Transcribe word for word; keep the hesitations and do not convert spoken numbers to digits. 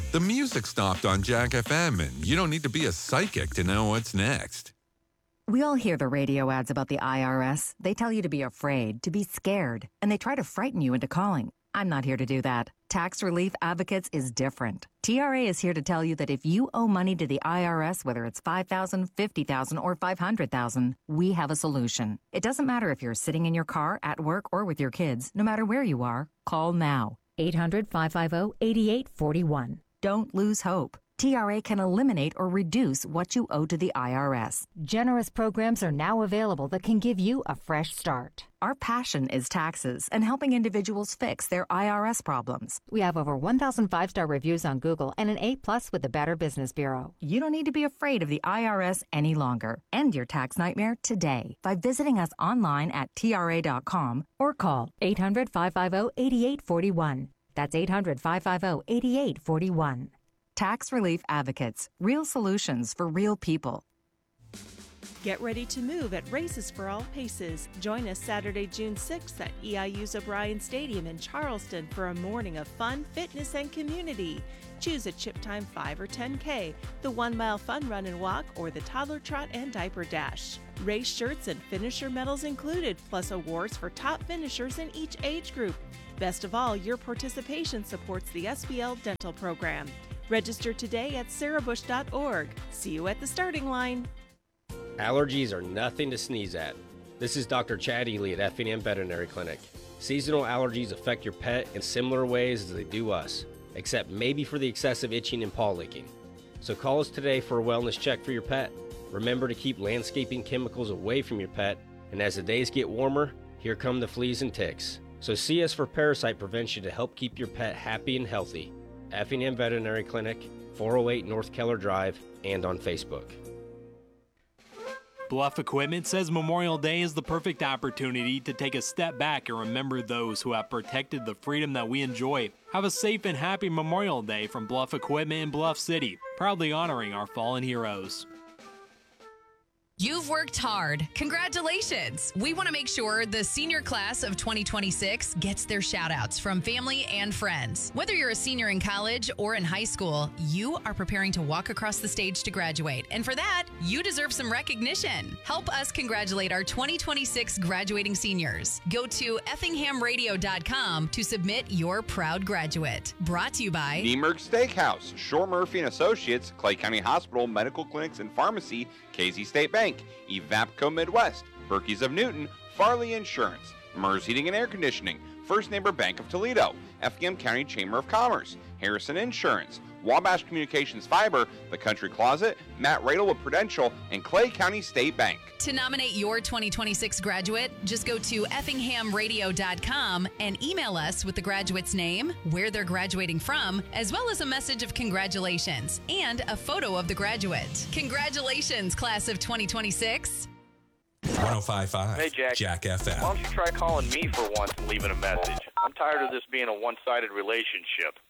The music stopped on Jack F M, and you don't need to be a psychic to know what's next. We all hear the radio ads about the I R S. They tell you to be afraid, to be scared, and they try to frighten you into calling. I'm not here to do that. Tax Relief Advocates is different. T R A is here to tell you that if you owe money to the I R S, whether it's five thousand dollars, fifty thousand dollars, or five hundred thousand dollars, we have a solution. It doesn't matter if you're sitting in your car, at work, or with your kids. No matter where you are, call now. eight hundred, five five zero, eight eight four one. Don't lose hope. T R A can eliminate or reduce what you owe to the I R S. Generous programs are now available that can give you a fresh start. Our passion is taxes and helping individuals fix their I R S problems. We have over one thousand five-star reviews on Google and an A plus with the Better Business Bureau. You don't need to be afraid of the I R S any longer. End your tax nightmare today by visiting us online at T R A dot com or call eight hundred, five five zero, eight eight four one. That's eight hundred, five five zero, eight eight four one. Tax Relief Advocates. Real solutions for real people. Get ready to move at Races for All Paces. Join us Saturday, June sixth at E I U's O'Brien Stadium in Charleston for a morning of fun, fitness, and community. Choose a chip time five or ten K, the one-mile fun run and walk, or the toddler trot and diaper dash. Race shirts and finisher medals included, plus awards for top finishers in each age group. Best of all, your participation supports the S B L dental program. Register today at sarah bush dot org. See you at the starting line. Allergies are nothing to sneeze at. This is Doctor Chad Ely at Effingham and M Veterinary Clinic. Seasonal allergies affect your pet in similar ways as they do us, except maybe for the excessive itching and paw licking. So call us today for a wellness check for your pet. Remember to keep landscaping chemicals away from your pet, and as the days get warmer, here come the fleas and ticks. So see us for parasite prevention to help keep your pet happy and healthy. Effingham Veterinary Clinic, four oh eight North Keller Drive, and on Facebook. Bluff Equipment says Memorial Day is the perfect opportunity to take a step back and remember those who have protected the freedom that we enjoy. Have a safe and happy Memorial Day from Bluff Equipment in Bluff City, proudly honoring our fallen heroes. You've worked hard. Congratulations. We want to make sure the senior class of twenty twenty-six gets their shout outs from family and friends. Whether you're a senior in college or in high school, you are preparing to walk across the stage to graduate. And for that, you deserve some recognition. Help us congratulate our twenty twenty-six graduating seniors. Go to effingham radio dot com to submit your proud graduate. Brought to you by Niemerg Steakhouse, Shore Murphy and Associates, Clay County Hospital, Medical Clinics and Pharmacy, K Z State Bank, Evapco Midwest, Berkey's of Newton, Farley Insurance, Mers Heating and Air Conditioning, First Neighbor Bank of Toledo, Effingham County Chamber of Commerce, Harrison Insurance, Wabash Communications Fiber, The Country Closet, Matt Radel with Prudential, and Clay County State Bank. To nominate your twenty twenty-six graduate, just go to effingham radio dot com and email us with the graduate's name, where they're graduating from, as well as a message of congratulations and a photo of the graduate. Congratulations, class of twenty twenty-six. one oh five point five Hey, Jack. Jack F M. Why don't you try calling me for once and leaving a message? I'm tired of this being a one-sided relationship.